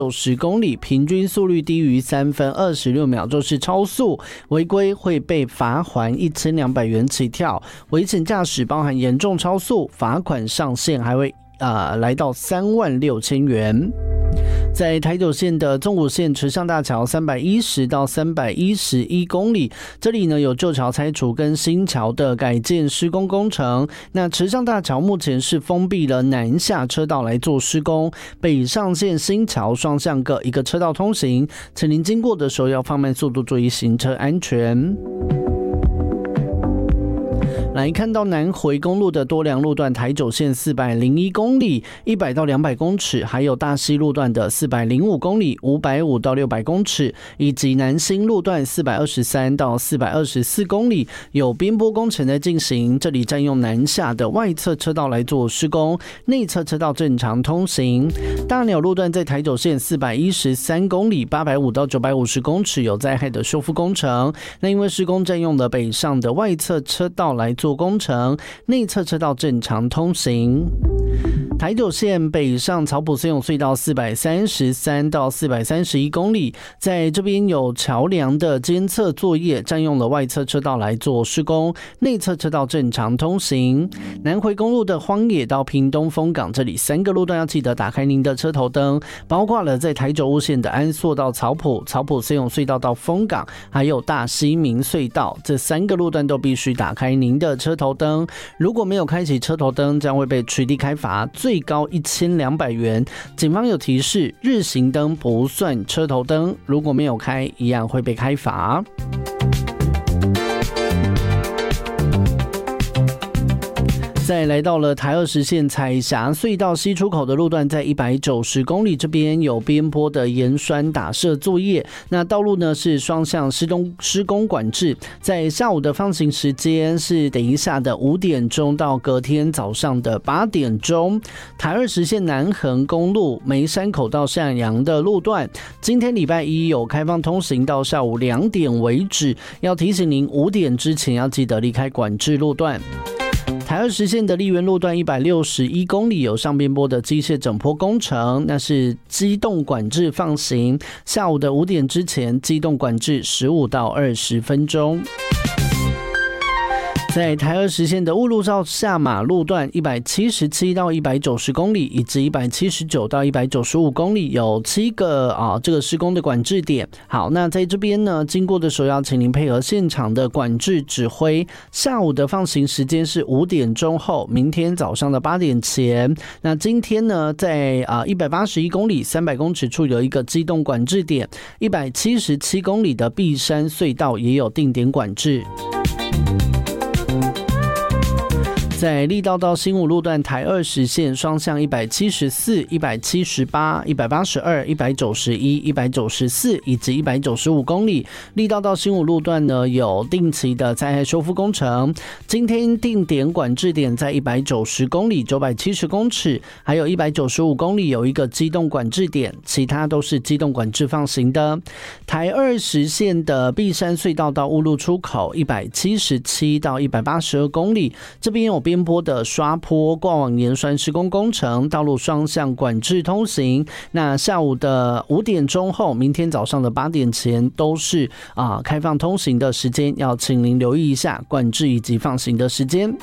90公里，平均速率低于3分26秒就是超速，违规会被罚锾1200元起跳。危险驾驶包含严重超速，罚款上限还会来到36000元。在台九线的纵谷线池上大桥310到311公里，这里呢有旧桥拆除跟新桥的改建施工工程。那池上大桥目前是封闭了南下车道来做施工，北上线新桥双向各一个车道通行，请您经过的时候要放慢速度，注意行车安全。来看到南回公路的多良路段台九线401公里100到200公尺，还有大溪路段的405公里550到600公尺，以及南新路段423到424公里，有边坡工程在进行，这里占用南下的外侧车道来做施工，内侧车道正常通行。大鸟路段在台九线413公里850到950公尺，有灾害的修复工程，那因为施工占用了北上的外侧车道来做工程，内侧车道正常通行。台九线北上草埔森永隧道433到431公里，在这边有桥梁的监测作业，占用了外侧车道来做施工，内侧车道正常通行。南回公路的荒野到屏东丰港，这里3个路段要记得打开您的车头灯，包括了在台九路线的安朔到草埔森永隧道到丰港，还有大溪明隧道，这3个路段都必须打开您的车头灯。如果没有开启车头灯，将会被取缔开罚，最高1200元。警方有提示，日行灯不算车头灯，如果没有开，一样会被开罚。再来到了台20线彩霞隧道西出口的路段，在190公里这边有边坡的盐酸打设作业，那道路呢是双向施工管制，在下午的放行时间是等一下的5点钟到隔天早上的8点钟。台20线南横公路梅山口到向阳的路段，今天礼拜一有开放通行到下午2点为止，要提醒您5点之前要记得离开管制路段。台20线的丽园路段161公里有上边坡的机械整坡工程，那是机动管制放行，下午的5点之前机动管制15到20分钟。在台20线的雾路照下马路段177到190公里，以及179到195公里，有7个这个施工的管制点。好，那在这边呢，经过的时候要请您配合现场的管制指挥。下午的放行时间是5点钟后，明天早上的8点前。那今天呢，在181公里300公尺处有一个机动管制点，177公里的碧山隧道也有定点管制。在力道到新武路段台20线双向174、178、182、191、194以及195公里，力道到新武路段呢有定期的灾害修复工程。今天定点管制点在190公里970公尺，还有195公里有一个机动管制点，其他都是机动管制放行的。台20线的碧山隧道到雾路出口177到182公里，这边有边坡的刷坡挂网盐酸施工工程，道路双向管制通行。那下午的5点钟后，明天早上的8点前都是开放通行的时间，要请您留意一下管制以及放行的时间。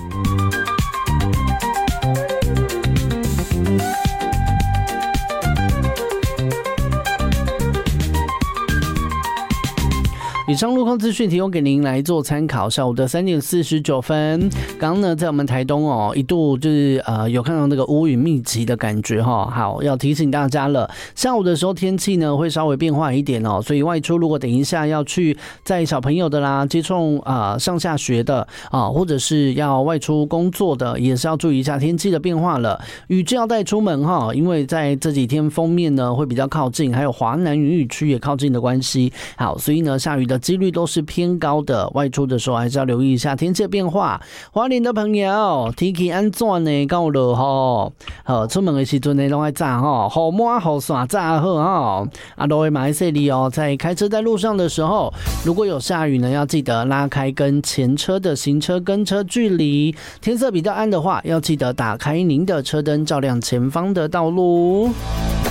以上路况资讯提供给您来做参考。下午的3点49分，刚刚呢在我们台东一度就是有看到那个乌云密集的感觉好，要提醒大家了，下午的时候天气呢会稍微变化一点所以外出如果等一下要去载小朋友的啦，接送上下学的或者是要外出工作的，也是要注意一下天气的变化了。雨具要带出门因为在这几天锋面呢会比较靠近，还有华南云雨区也靠近的关系。好，所以呢下雨的几率都是偏高的，外出的时候还是要留意一下天气的变化。花莲的朋友天气安怎呢？到了出门的时阵呢，都要炸雨抹雨伞炸好落的马来西亚在开车在路上的时候，如果有下雨呢，要记得拉开跟前车的行车跟车距离。天色比较暗的话，要记得打开您的车灯，照亮前方的道路。